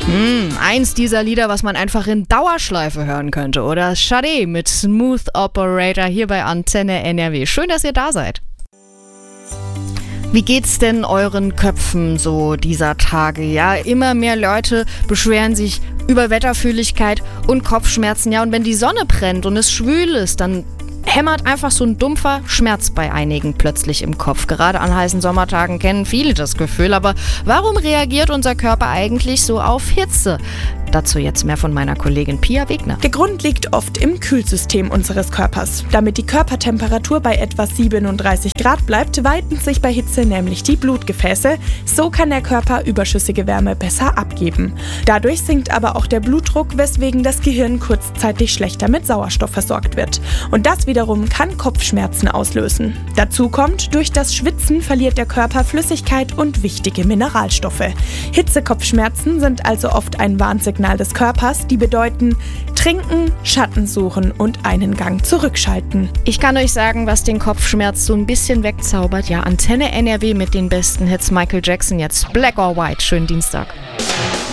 Eins dieser Lieder, was man einfach in Dauerschleife hören könnte. Oder Sade mit Smooth Operator hier bei Antenne NRW. Schön, dass ihr da seid. Wie geht's denn euren Köpfen so dieser Tage? Ja, immer mehr Leute beschweren sich über Wetterfühligkeit und Kopfschmerzen. Ja, und wenn die Sonne brennt und es schwül ist, dann hämmert einfach so ein dumpfer Schmerz bei einigen plötzlich im Kopf. Gerade an heißen Sommertagen kennen viele das Gefühl. Aber warum reagiert unser Körper eigentlich so auf Hitze? Dazu jetzt mehr von meiner Kollegin Pia Wegner. Der Grund liegt oft im Kühlsystem unseres Körpers. Damit die Körpertemperatur bei etwa 37 Grad bleibt, weiten sich bei Hitze nämlich die Blutgefäße. So kann der Körper überschüssige Wärme besser abgeben. Dadurch sinkt aber auch der Blutdruck, weswegen das Gehirn kurzzeitig schlechter mit Sauerstoff versorgt wird. Und das wiederum kann Kopfschmerzen auslösen. Dazu kommt, durch das Schwitzen verliert der Körper Flüssigkeit und wichtige Mineralstoffe. Hitzekopfschmerzen sind also oft ein Warnsignal des Körpers, die bedeuten, trinken, Schatten suchen und einen Gang zurückschalten. Ich kann euch sagen, was den Kopfschmerz so ein bisschen wegzaubert. Ja, Antenne NRW mit den besten Hits. Michael Jackson jetzt. Black or White. Schönen Dienstag.